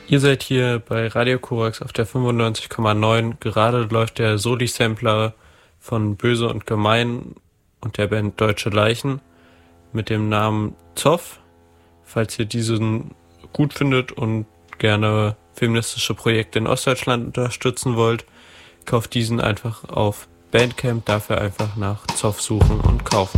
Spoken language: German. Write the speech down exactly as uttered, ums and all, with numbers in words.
Ihr seid hier bei Radio Korax auf der fünfundneunzig Komma neun. Gerade läuft der Soli-Sampler von Böse und Gemein und der Band Deutsche Leichen mit dem Namen Zoff. Falls ihr diesen gut findet und gerne feministische Projekte in Ostdeutschland unterstützen wollt, kauft diesen einfach auf Bandcamp, dafür einfach nach Zoff suchen und kaufen.